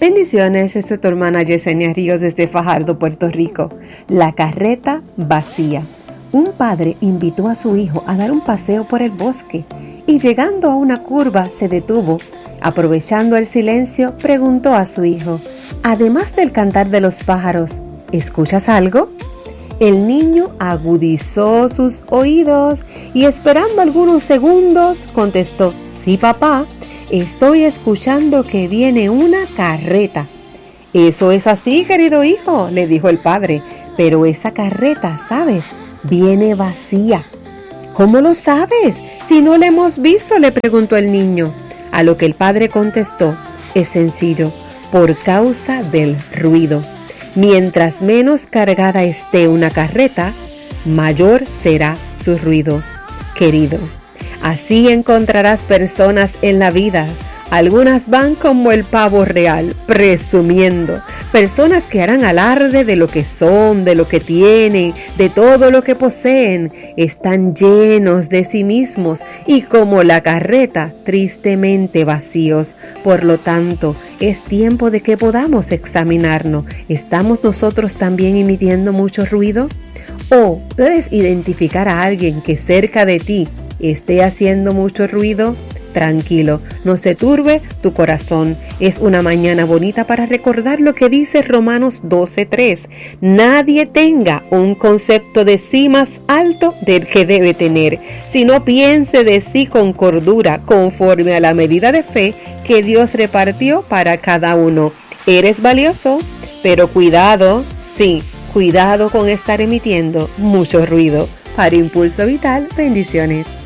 Bendiciones, es tu hermana Yesenia Ríos desde Fajardo, Puerto Rico. La carreta vacía. Un padre invitó a su hijo a dar un paseo por el bosque y llegando a una curva se detuvo. Aprovechando el silencio, preguntó a su hijo: además del cantar de los pájaros, ¿escuchas algo? El niño agudizó sus oídos y esperando algunos segundos contestó: sí, papá. Estoy escuchando que viene una carreta. Eso es así, querido hijo, le dijo el padre, pero esa carreta, ¿sabes? Viene vacía. ¿Cómo lo sabes? Si no la hemos visto, le preguntó el niño. A lo que el padre contestó: es sencillo, por causa del ruido. Mientras menos cargada esté una carreta, mayor será su ruido, querido. Así encontrarás personas en la vida. Algunas van como el pavo real, presumiendo. Personas que harán alarde de lo que son, de lo que tienen, de todo lo que poseen. Están llenos de sí mismos y como la carreta, tristemente vacíos. Por lo tanto, es tiempo de que podamos examinarnos. ¿Estamos nosotros también emitiendo mucho ruido? ¿O puedes identificar a alguien que cerca de ti esté haciendo mucho ruido? Tranquilo, no se turbe tu corazón. Es una mañana bonita para recordar lo que dice Romanos 12:3. Nadie tenga un concepto de sí más alto del que debe tener, sino piense de sí con cordura, conforme a la medida de fe que Dios repartió para cada uno. Eres valioso, pero cuidado, sí, cuidado con estar emitiendo mucho ruido. Para Impulso Vital, bendiciones.